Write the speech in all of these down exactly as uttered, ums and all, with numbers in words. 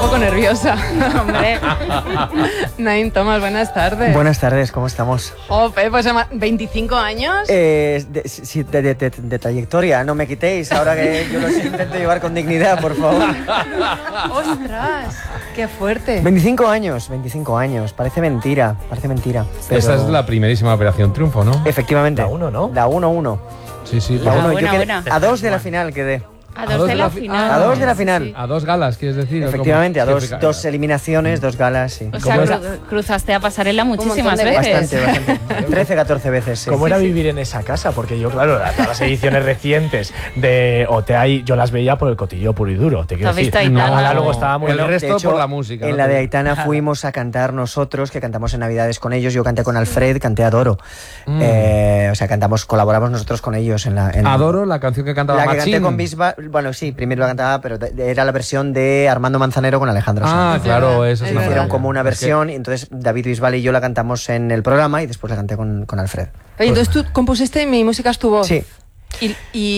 poco nerviosa. Hombre. Naim Thomas, buenas tardes. Buenas tardes, ¿cómo estamos? Jope, pues veinticinco años. Eh, de, sí, de, de, de, de trayectoria, no me quitéis, ahora que yo los intento llevar con dignidad, por favor. ¡Ostras! ¡Qué fuerte! veinticinco años, veinticinco años, parece mentira, parece mentira. Pero... Esta es la primerísima Operación Triunfo, ¿no? Efectivamente. La uno, ¿no? La uno uno. Sí, sí. La La uno, buena, yo quedé buena. a dos de la final quedé. A dos de la final. A dos de la final. A dos galas, ¿quieres decir? Efectivamente, a ¿Cómo? dos, Sí, dos eliminaciones, dos galas, sí. O sea, ¿Cómo cru era? cruzaste a pasarela muchísimas de veces. Bastante, bastante. trece, catorce veces, sí. ¿Cómo era vivir en esa casa? Porque yo, claro, todas las ediciones recientes de O T A I, yo las veía por el cotillo puro y duro, te quiero ¿Te has decir. visto Aitana? Ojalá luego estaba muy El bien. resto De hecho, por la música. En ¿no? la de Aitana fuimos a cantar nosotros, que cantamos en Navidades con ellos. Yo canté con Alfred, canté Adoro. Mm. Eh, o sea, cantamos, colaboramos nosotros con ellos en la... En Adoro la canción que cantaba La que Machín. canté con Bisbal, bueno, sí, primero la cantaba, pero de- era la versión de Armando Manzanero con Alejandro Ah, Sanz. claro, eso Es es verdad. Hicieron como una Es que- versión y entonces David Bisbal y yo la cantamos en el programa y después la canté con, con Alfred. Oye, entonces tú compusiste Mi música es tu voz. Sí. Y,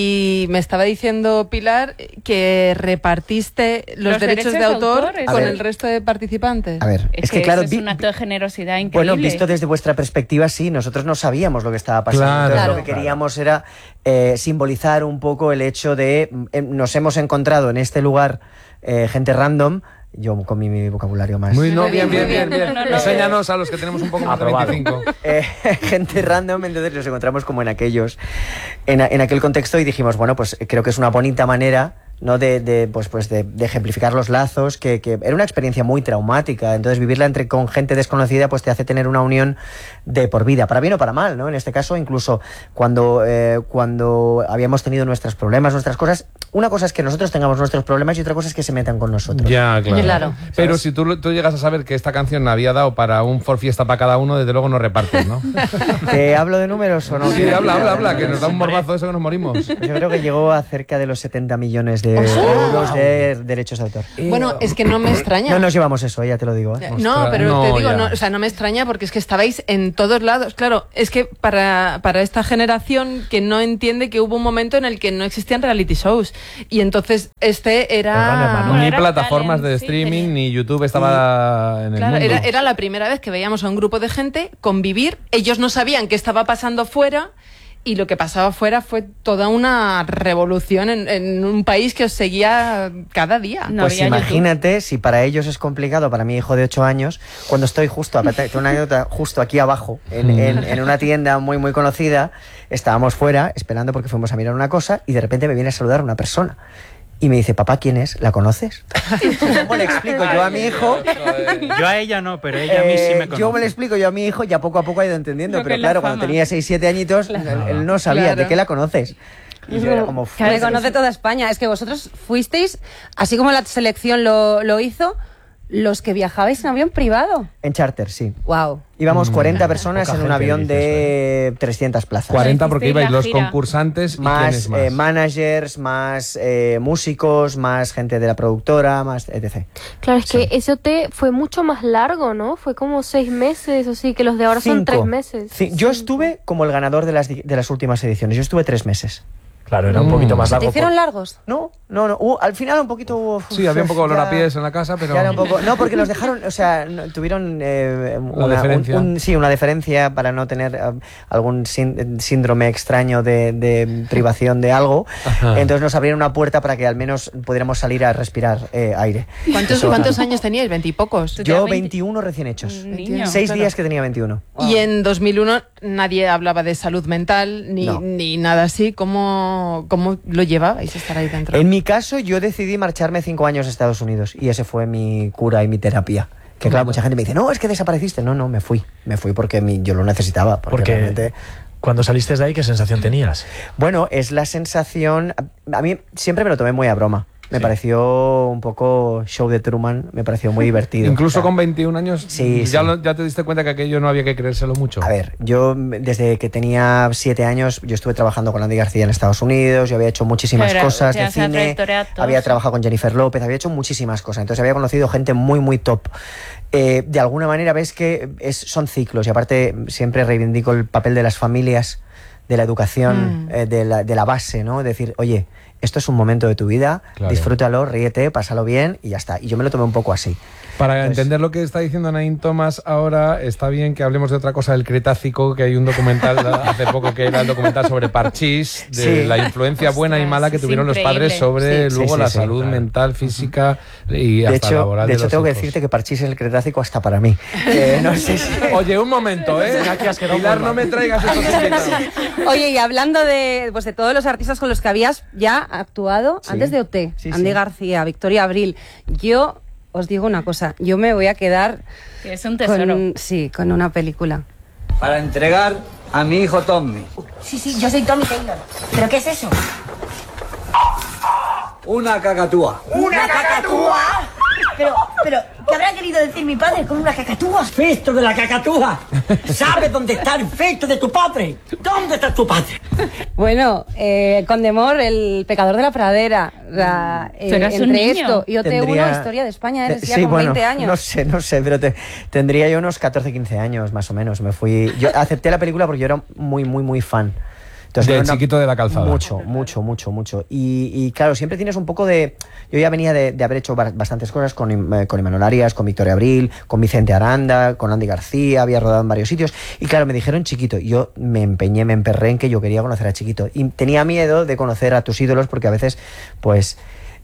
y me estaba diciendo Pilar que repartiste los, Los derechos, derechos de de autor autor, con eso. el resto de participantes. A ver, Es, es que, que, claro, eso es vi- un acto de generosidad increíble. Bueno, visto desde vuestra perspectiva, sí, nosotros no sabíamos lo que estaba pasando. Claro. Entonces, Claro. lo que queríamos era eh, simbolizar un poco el hecho de eh, nos hemos encontrado en este lugar eh, gente random. Yo con mi, mi vocabulario más. Muy, no, Muy bien, bien, bien, muy bien. bien. bien. Enséñanos a los que tenemos un poco más de Aprobado. veinticinco. Eh, gente random, entonces nos encontramos como en aquellos, en, a- en aquel contexto y dijimos, bueno, pues creo que es una bonita manera, ¿no? de, de, pues, pues de, de ejemplificar los lazos, que, que era una experiencia muy traumática, entonces vivirla entre con gente desconocida pues te hace tener una unión de por vida, para bien o para mal, ¿no? En este caso, incluso cuando, eh, cuando habíamos tenido nuestros problemas, nuestras cosas, una cosa es que nosotros tengamos nuestros problemas y otra cosa es que se metan con nosotros. Ya, claro. Claro. Pero si tú, tú llegas a saber que esta canción había dado para un For Fiesta para cada uno, desde luego no repartes, ¿no? ¿Te hablo de números o no? Sí, habla, habla, habla, que nos da un morbazo eso que nos morimos. Yo creo que llegó a cerca de los setenta millones de euros de derechos de autor. Bueno, es que no me extraña. No nos llevamos eso, ya te lo digo. ¿eh? No, Ostras, pero no, te digo, ya. no, o sea, no me extraña porque es que estabais en todos lados. Claro, es que para, para esta generación que no entiende que hubo un momento en el que no existían reality shows. Y entonces este El Gran era... Hermano. Bueno, Ni era plataformas talent, de sí, streaming, tenía- ni YouTube estaba en el Claro, mundo. era, era la primera vez que veíamos a un grupo de gente convivir. Ellos no sabían qué estaba pasando fuera y lo que pasaba fuera fue toda una revolución en, en un país que os seguía cada día. No Pues había YouTube. imagínate si para ellos es complicado, para mi hijo de ocho años, cuando estoy justo, aparte, tengo una anécdota, justo aquí abajo, en, en- en una tienda muy muy conocida, estábamos fuera esperando porque fuimos a mirar una cosa y de repente me viene a saludar una persona. Y me dice, papá, ¿quién es? ¿La conoces? ¿Cómo le explico yo a mi hijo? Yo a ella no, pero ella a mí sí Eh, me conoce. yo me lo explico yo a mi hijo, ya poco a poco ha ido entendiendo, Lo que pero es la claro, cuando fama. tenía seis siete añitos, él, él no sabía Claro. de qué la conoces. Y yo era como, Que me conoce toda España. Es que vosotros fuisteis, así como la selección lo, lo hizo, los que viajabais en avión privado. en charter, sí. Wow. Íbamos cuarenta personas Poca en un gente avión dice de trescientas plazas. cuarenta porque Hicisteis ibais la los gira. concursantes y Más, quiénes más. eh, managers, más eh, músicos, más gente de la productora, más etcétera. Claro, es que ese O T fue mucho más largo, ¿no? Fue como seis meses, así que los de ahora son Cinco. tres meses. Sí, yo estuve como el ganador de las, di- de las últimas ediciones. Yo estuve tres meses. Claro, era un poquito más ¿Te largo. hicieron por- largos? No, no, no. Hubo- al final un poquito hubo... Sí, había un poco de olor ya- a pies en la casa, pero... ya era un poco- no, porque los dejaron, o sea, no- tuvieron eh, una, deferencia. un- un- sí, una deferencia para no tener eh, algún sín- síndrome extraño de, de privación de algo. Ajá. Entonces nos abrieron una puerta para que al menos pudiéramos salir a respirar eh, aire. ¿Cuántos, Eso- ¿Cuántos años teníais? ¿Veintipocos? Tú Yo tenías veinte. veintiuno recién hechos. Un niño. Seis Claro. días que tenía veintiuno. Y en dos mil uno nadie hablaba de salud mental ni, No. ni nada así. ¿Cómo, ¿Cómo lo llevabais estar ahí dentro? En mi caso, yo decidí marcharme cinco años a Estados Unidos y ese fue mi cura y mi terapia. Que claro, mucha gente me dice, no, es que desapareciste. No, no, me fui. Me fui porque mi- yo lo necesitaba. Porque, Porque realmente... cuando saliste de ahí, ¿qué sensación tenías? Bueno, es la sensación... A mí siempre me lo tomé muy a broma. Me Sí. pareció un poco show de Truman, me pareció muy divertido. Incluso O sea, con veintiún años Sí, ya, sí. lo- ya te diste cuenta que aquello no había que creérselo mucho. A ver, yo mm, desde que tenía siete años, yo estuve trabajando con Andy García en Estados Unidos, yo había hecho muchísimas Claro, cosas de ya sea cine, trayectoria, todo, había sí. trabajado con Jennifer López, había hecho muchísimas cosas, entonces había conocido gente muy, muy top. Eh, de alguna manera ves que es, son ciclos y aparte siempre reivindico el papel de las familias, de la educación, Mm. eh, de, la, de la base, ¿no? Decir, oye, esto es un momento de tu vida, Claro. disfrútalo, ríete, pásalo bien y ya está. Y yo me lo tomé un poco así. Para Entonces- entender lo que está diciendo Naín Thomas ahora, está bien que hablemos de otra cosa del Cretácico, que hay un documental hace poco que era el documental sobre Parchís, de Sí. la influencia buena y Ostras, mala que es tuvieron los increíble. padres sobre Sí. luego Sí, sí, la sí, salud claro. mental, física y De hasta hecho, laboral de de hecho los tengo que hijos. decirte que Parchís es el Cretácico hasta para mí. Eh, no sé si... Oye, un momento, ¿eh? Aquí has quedado Pilar, muy no mal. me traigas estos invitados. Oye, y hablando de, pues de todos los artistas con los que habías ya actuado Sí. antes de O T, Sí, Andy sí. García, Victoria Abril, yo os digo una cosa, yo me voy a quedar Es un tesoro. con, sí, con una película. Para entregar a mi hijo Tommy. Sí, sí, yo soy Tommy Taylor. ¿Pero qué es eso? Una cacatúa. ¿Una cacatúa? Pero, pero, ¿qué habrá querido decir mi padre con una cacatúa? ¡Festo de la cacatúa! ¿Sabes dónde está el festo de tu padre? ¿Dónde está tu padre? Bueno, eh, Condemor, el pecador de la pradera, la, eh, Tú eras un entre niño. esto y O T uno, Tendría- historia de España, eres Te- ya sí, con bueno, veinte años. No sé, no sé, pero te- tendría yo unos catorce, quince años más o menos. Me fui. Yo acepté la película porque yo era muy, muy, muy fan. Entonces, De era una- Chiquito de la Calzada. Mucho, mucho, mucho, mucho. Y, y, claro, siempre tienes un poco de... Yo ya venía de, de haber hecho ba- bastantes cosas con, Im- eh, con Imanol Arias, con Victoria Abril, con Vicente Aranda, con Andy García, había rodado en varios sitios. Y claro, me dijeron Chiquito. Y yo me empeñé, me emperré en que yo quería conocer a Chiquito. Y tenía miedo de conocer a tus ídolos porque a veces, pues...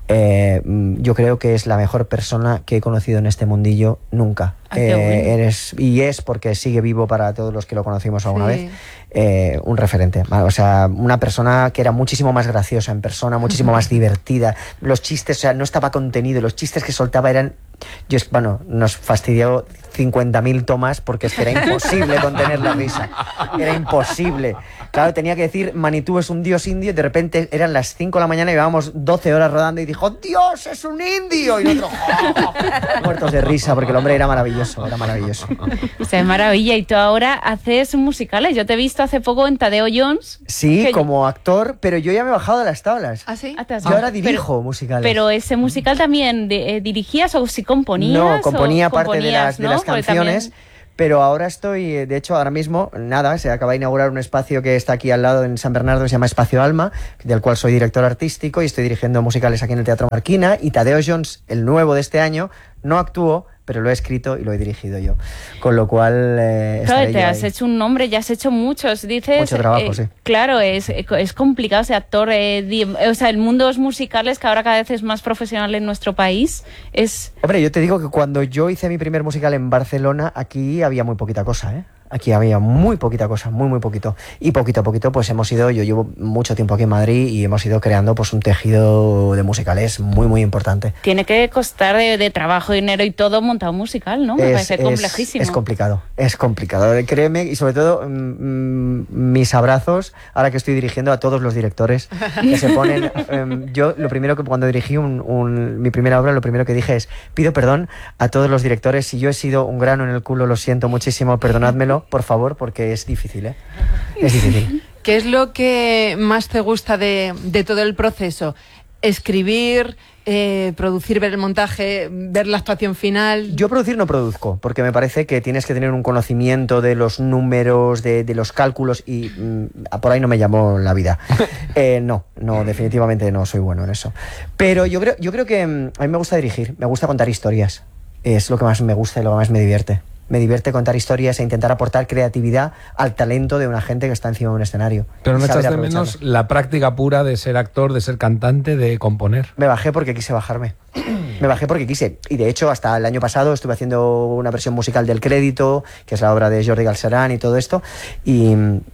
eh, mm, yo creo que es la mejor persona que he conocido en este mundillo nunca. Ah, qué Eh, bueno. eres, y es porque sigue vivo para todos los que lo conocimos alguna Sí. vez, eh, un referente. O sea, una persona que era muchísimo más graciosa en persona, muchísimo más divertida. Los chistes, o sea, no estaba contenido, los chistes que soltaba eran... Yo, es- bueno, nos fastidió cincuenta mil tomas porque es que era imposible contener la risa. Era imposible. Claro, tenía que decir, Manitou es un dios indio, y de repente eran las cinco de la mañana y llevábamos doce horas rodando y dijo, ¡Dios, es un indio! Y nosotros, ¡oh! muertos de risa porque el hombre era maravilloso, era maravilloso. O sea, es maravilla. Y tú ahora haces musicales. Yo te he visto hace poco en Tadeo Jones. Sí, Que- como actor, pero yo ya me he bajado de las tablas. ¿Ah, sí? Ah, te has- Yo ahora pero- dirijo musicales. Pero ese musical también de- eh, dirigías o si componías. No, componía o parte de componías, las, de ¿no? las Porque canciones, también- pero ahora estoy, eh, de hecho, ahora mismo, nada, se acaba de inaugurar un espacio que está aquí al lado en San Bernardo, que se llama Espacio Alma, del cual soy director artístico y estoy dirigiendo musicales aquí en el Teatro Marquina, y Tadeo Jones, el nuevo de este año, no actuó, pero lo he escrito y lo he dirigido yo. Con lo cual... Eh, Claro, estaré te yo has ahí. hecho un nombre, ya has hecho muchos. Dices, Mucho trabajo, eh, sí. Claro, es, es complicado ser actor. eh, di- o sea, el mundo de los musicales, que ahora cada vez es más profesional en nuestro país, es... Hombre, yo te digo que cuando yo hice mi primer musical en Barcelona, aquí había muy poquita cosa, ¿eh? Aquí había muy poquita cosa, muy, muy poquito. Y poquito a poquito, pues hemos ido, yo llevo mucho tiempo aquí en Madrid y hemos ido creando pues un tejido de musicales muy, muy importante. Tiene que costar de, de trabajo, dinero y todo montar un musical, ¿no? Me Es- parece es- complejísimo. Es complicado, es complicado, créeme, y sobre todo mm, mm, mis abrazos, ahora que estoy dirigiendo a todos los directores que se ponen... em, yo lo primero que cuando dirigí un- un- mi primera obra, lo primero que dije es, pido perdón a todos los directores, si yo he sido un grano en el culo, lo siento muchísimo, perdonádmelo, por favor, porque es difícil, ¿eh? Es difícil. ¿Qué es lo que más te gusta de, de todo el proceso? Escribir, eh, producir, ver el montaje, ver la actuación final. Yo producir no produzco, porque me parece que tienes que tener un conocimiento de los números, de, de los cálculos, y mm, por ahí no me llamó la vida. Eh, no, no, definitivamente no soy bueno en eso. Pero yo creo, yo creo que mm, a mí me gusta dirigir, me gusta contar historias. Es lo que más me gusta y lo que más me divierte. Me divierte contar historias e intentar aportar creatividad al talento de una gente que está encima de un escenario. Pero no Saber echas de aprovecharlo. menos la práctica pura de ser actor, de ser cantante, de componer. Me bajé porque quise bajarme. Me bajé porque quise. Y de hecho, hasta el año pasado estuve haciendo una versión musical del Crédito, que es la obra de Jordi Galcerán y todo esto. Y,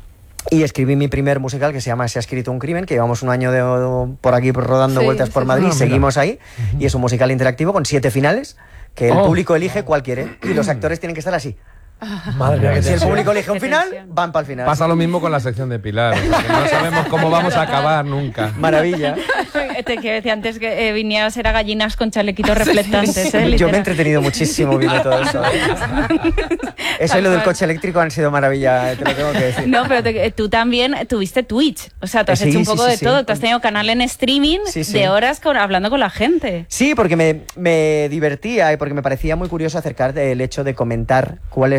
y escribí mi primer musical que se llama Se ha escrito un crimen, que llevamos un año de, por aquí rodando Sí, vueltas por sí, Madrid. sí. Ah, mira. Seguimos ahí. Y es un musical interactivo con siete finales, que el Oh. público elige cuál quiere. Y los actores tienen que estar así. Madre mía, qué Si el tensión. público elige un Qué final, tensión. van para el final. Pasa lo mismo con la sección de Pilar, o sea, que no sabemos cómo vamos a acabar nunca. Maravilla. Te quiero decir antes que eh, vinieras era gallinas con chalequitos reflectantes, ¿eh? Yo me he Literal. entretenido muchísimo viendo todo eso. Eso y lo del coche eléctrico han sido maravilla, te lo tengo que decir. No, pero te- tú también tuviste Twitch. O sea, tú has Sí, hecho un sí, poco sí, de sí. todo. Tú has tenido canal en streaming Sí, sí. de horas con, hablando con la gente. Sí, porque me, me divertía y porque me parecía muy curioso acercar el hecho de comentar cuáles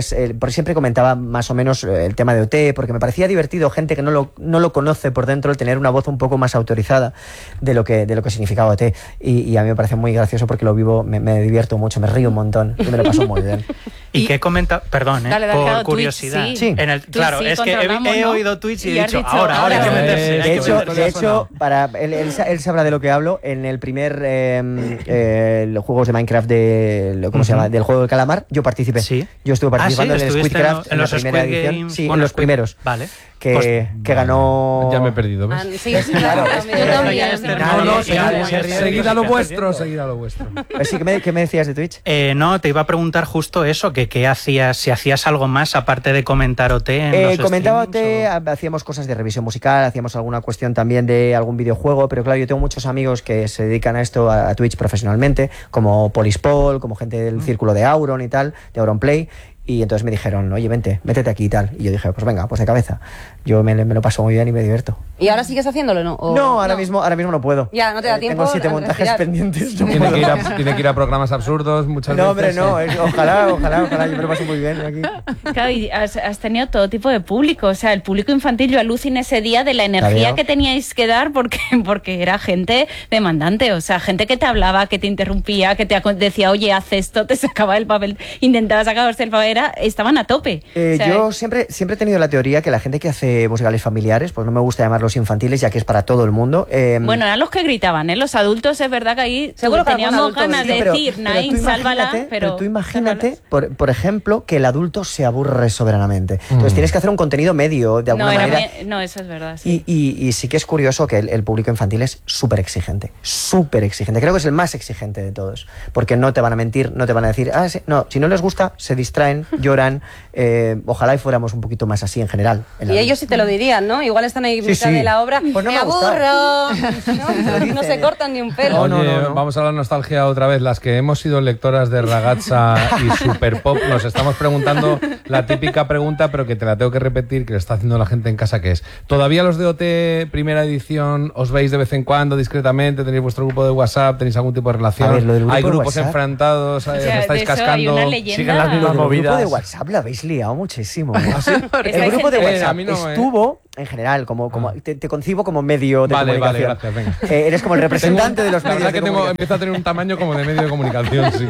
pues eh, por siempre comentaba más o menos eh, el tema de O T, porque me parecía divertido, gente que no lo, no lo conoce por dentro, el tener una voz un poco más autorizada de lo que, de lo que significaba O T. Y, y a mí me parece muy gracioso porque lo vivo, me, me divierto mucho, me río un montón y me lo paso muy bien. ¿Y, ¿Y qué comenta? Perdón, ¿eh? Dale, dale, por claro, curiosidad. Twitch, sí. En el, claro, sí, es que he, he ¿no? oído Twitch y, Y he has dicho, dicho, ahora, ahora hay que ahora. meterse. De hay que hecho, meterse. de hecho para, él, él, él sabrá de lo que hablo. En el primer eh, eh, los juegos de Minecraft de, ¿cómo se llama? Del juego del calamar, yo participé. Sí. Yo estuve participando Ah, ¿sí? en el ¿Estuviste Squidcraft en, en en la los primera Squid edición. Games? Sí, Bueno, en los Squid- primeros. Vale. Que, Pues, que ganó. Ya me he perdido, ¿ves? Ah, sí, sí, Claro, claro, es que- yo también. No, no, Ya, ya, ya, seguid, ya, seguid ya, a lo ya, vuestro, ya. seguid a lo vuestro. Pues sí, ¿qué me, qué me decías de Twitch? Eh, no, te iba a preguntar justo eso, que qué hacías, si hacías algo más aparte de comentar O T en Eh, los comentaba O streamings, T, hacíamos cosas de revisión musical, hacíamos alguna cuestión también de algún videojuego, pero claro, yo tengo muchos amigos que se dedican a esto, a, a Twitch profesionalmente, como Polispol, como gente del círculo de Auron y tal, de Auronplay. Y entonces me dijeron, oye, vente, métete aquí y tal. Y yo dije, pues venga, pues de cabeza. Yo me, me lo paso muy bien y me divierto. ¿Y ahora sigues haciéndolo, no? ¿O no, ahora, Mismo, ahora mismo no puedo. Ya, no te da Eh, tiempo Tengo siete a montajes respirar. pendientes. No, Tiene puedo. que, ir a, tiene que ir a programas absurdos muchas No, veces. hombre, no. es- ojalá, ojalá, ojalá. Yo me lo paso muy bien aquí. Claro, y has, has tenido todo tipo de público. O sea, el público infantil, yo aluciné ese día de la energía veo. que teníais que dar porque, porque era gente demandante. O sea, gente que te hablaba, que te interrumpía, que te acon- decía, oye, haz esto, te sacaba el papel, intentaba sacarse el papel, era, estaban a tope. Eh, O sea, yo siempre, siempre he tenido la teoría que la gente que hace musicales familiares, pues no me gusta llamarlos infantiles, ya que es para todo el mundo. eh, Bueno, eran los que gritaban, ¿eh? Los adultos, es verdad que ahí Seguro que algún teníamos adulto ganas grita. de pero- decir, pero Naim, tú sálvala, imagínate- pero... tú imagínate, por, por ejemplo, que el adulto se aburre soberanamente. Entonces tienes que hacer un contenido medio, de alguna no, era manera. bien- no, eso es verdad, sí. Y, y- y sí que es curioso que el, el público infantil es súper exigente, súper exigente. Creo que es el más exigente de todos, porque no te van a mentir, no te van a decir, ah, sí, no, si no les gusta, se distraen, lloran. eh, ojalá y fuéramos un poquito más así en general. en la Y vida. ellos sí te lo dirían, ¿no? Igual están ahí en Sí, mitad sí. de la obra. Pues no me me ha gustado". aburro. No, no se cortan ni un pelo. Oye, no, no, no. vamos a la nostalgia otra vez. Las que hemos sido lectoras de Ragazza y Super Pop, nos estamos preguntando la típica pregunta, pero que te la tengo que repetir, que le está haciendo la gente en casa, que es, ¿todavía los de O T primera edición os veis de vez en cuando discretamente? ¿Tenéis vuestro grupo de WhatsApp? ¿Tenéis algún tipo de relación? A ver, lo del grupo ¿Hay de grupos WhatsApp. enfrentados? eh, O ¿Os sea, estáis de eso hay cascando? una leyenda. Siguen las mismas El grupo movidas. de WhatsApp lo habéis liado muchísimo. ¿Ah, sí? Porque El hay grupo de gente- Eh, a WhatsApp mí no, eh. estuvo, en general, como, como te, te concibo como medio de Vale, vale, comunicación. gracias, venga. Eh, eres como el representante de los La medios verdad de que tengo, comunicación. empieza a tener un tamaño como de medio de comunicación, sí.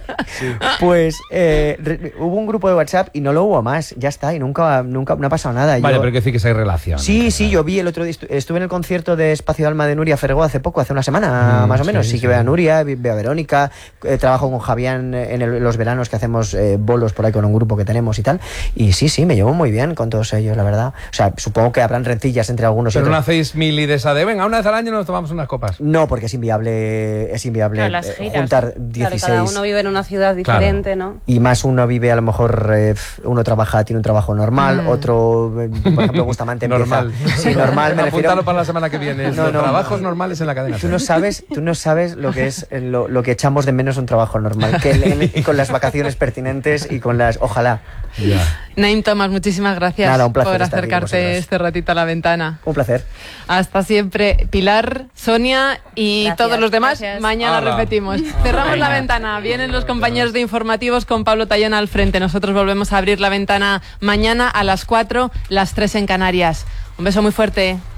Pues eh, re- hubo un grupo de WhatsApp y no lo hubo más, ya está, y nunca, nunca no ha pasado nada. Vale, Yo- pero hay que decir que sí hay relación. Sí, sí, yo vi el otro día, estu- estuve en el concierto de Espacio de Alma de Nuria Fergó hace poco, hace una semana Mm, más o menos. sí, Sí, sí. que veo a Nuria, vi- veo a Verónica, eh, trabajo con Javián en el- los veranos que hacemos eh, bolos por ahí con un grupo que tenemos y tal. Y sí, sí, me llevo muy bien con todos ellos, la verdad. O sea, supongo que habrán rencillas entre algunos y Pero no otros. hacéis mil de esa de, venga, una vez al año nos tomamos unas copas. No, porque es inviable, es inviable Claro, las eh, giras. juntar Claro, dieciséis. cada uno vive en una ciudad diferente, ¿no? Y más uno vive, a lo mejor, eh, uno trabaja, tiene un trabajo normal, otro, eh, por ejemplo, Bustamante empieza... Normal. Sí, normal, me refiero... Apúntalo para la semana que viene. No, Los no. trabajos normales en la cadena. Tú no sabes, tú no sabes lo que es eh, lo, lo que echamos de menos un trabajo normal, que el- el- con las vacaciones pertinentes y con las... Ojalá. Ya. Naim Thomas, muchísimas gracias Nada, un placer por estar aquí con acercarte vosotras. este ratito a la ventana. Un placer. Hasta siempre, Pilar, Sonia y Gracias, todos los demás. gracias. Mañana Hala. repetimos. Cerramos la ventana. Vienen los compañeros de informativos con Pablo Tallón al frente. Nosotros volvemos a abrir la ventana mañana a las cuatro, las tres en Canarias. Un beso muy fuerte.